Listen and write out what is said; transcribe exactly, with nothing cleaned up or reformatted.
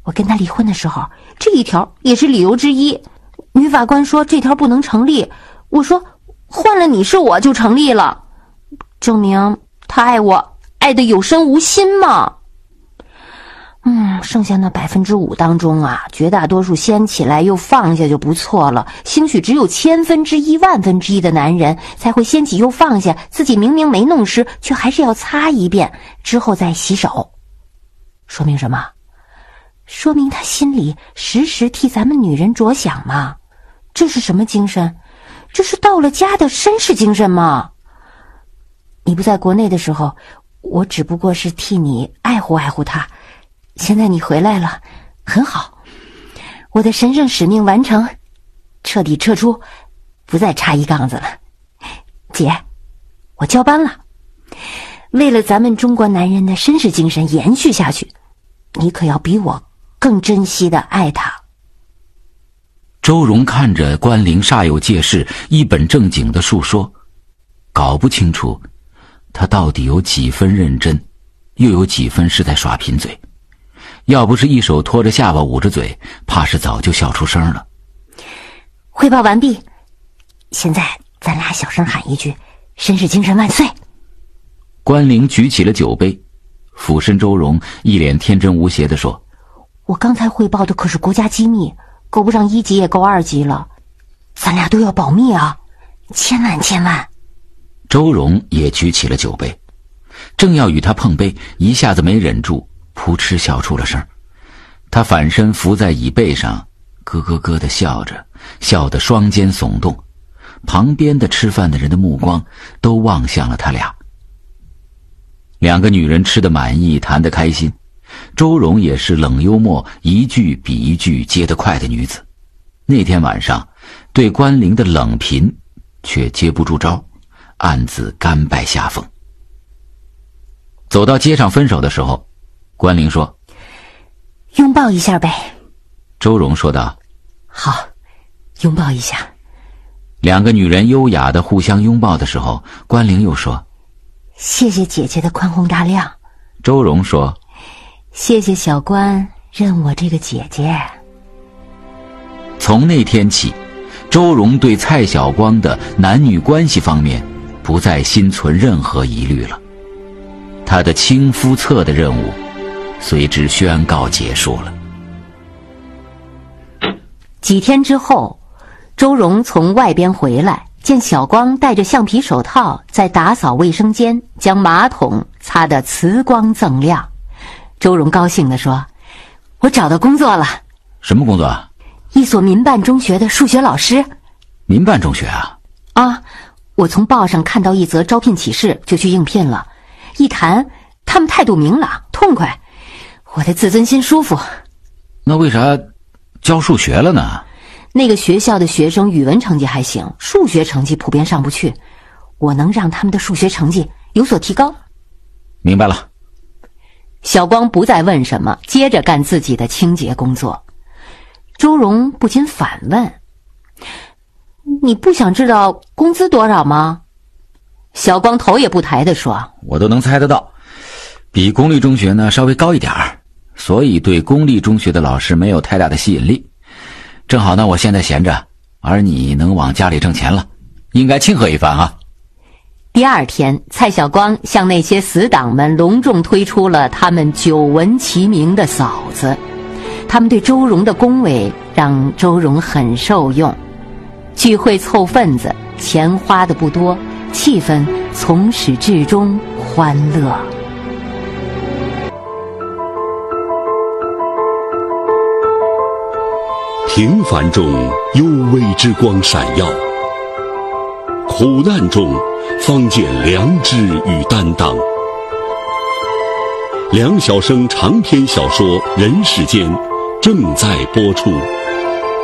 我跟他离婚的时候，这一条也是理由之一。女法官说这条不能成立，我说换了你是我就成立了，证明他爱我爱得有身无心嘛。嗯，剩下那百分之五当中啊，绝大多数掀起来又放下就不错了，兴许只有千分之一万分之一的男人才会掀起又放下，自己明明没弄湿，却还是要擦一遍之后再洗手。说明什么？说明他心里时时替咱们女人着想嘛。这是什么精神？这是到了家的绅士精神吗？你不在国内的时候，我只不过是替你爱护爱护他，现在你回来了，很好，我的神圣使命完成，彻底撤出，不再插一杠子了。姐，我交班了，为了咱们中国男人的绅士精神延续下去，你可要比我更珍惜的爱他。 周荣看着关灵煞有介事一本正经的述说，搞不清楚他到底有几分认真，又有几分是在耍贫嘴。要不是一手托着下巴捂着嘴，怕是早就笑出声了。 汇报完毕，现在咱俩小声喊一句绅士精神万岁。 关灵举起了酒杯，俯身周荣一脸天真无邪地说， 我刚才汇报的可是国家机密，够不上一级也够二级了，咱俩都要保密啊，千万千万。 周荣也举起了酒杯，正要与他碰杯，一下子没忍住扑哧笑出了声。他反身伏在椅背上，咯咯咯地笑着，笑得双肩耸动，旁边的吃饭的人的目光都望向了他俩。两个女人吃得满意，谈得开心，周荣也是冷幽默，一句比一句接得快的女子。那天晚上对关灵的冷贫却接不住招，暗自甘拜下风。走到街上分手的时候，关灵说， 拥抱一下呗。 周荣说道， 好，拥抱一下。 两个女人优雅地互相拥抱的时候，关灵又说， 谢谢姐姐的宽宏大量。 周荣说， 谢谢小关认我这个姐姐。 从那天起，周荣对蔡晓光的男女关系方面不再心存任何疑虑了。他的亲夫侧的任务随之宣告结束了。 几天之后，周荣从外边回来，见小光戴着橡皮手套在打扫卫生间，将马桶擦得瓷光锃亮。周荣高兴地说，我找到工作了。 什么工作啊？ 一所民办中学的数学老师。 民办中学啊？ 啊，我从报上看到一则招聘启事，就去应聘了。一谈，他们态度明朗痛快，我的自尊心舒服。 那为啥教数学了呢？ 那个学校的学生语文成绩还行，数学成绩普遍上不去，我能让他们的数学成绩有所提高。 明白了。 小光不再问什么，接着干自己的清洁工作。周荣不禁反问，你不想知道工资多少吗？小光头也不抬地说， 我都能猜得到，比公立中学呢稍微高一点儿，所以对公立中学的老师没有太大的吸引力。正好呢，我现在闲着，而你能往家里挣钱了，应该庆贺一番啊。 第二天，蔡晓光向那些死党们隆重推出了他们久闻其名的嫂子。他们对周荣的恭维让周荣很受用。聚会凑份子，钱花的不多，气氛从始至终欢乐。 平凡中幽微之光闪耀，苦难中方见良知与担当。梁晓声长篇小说《人世间》正在播出。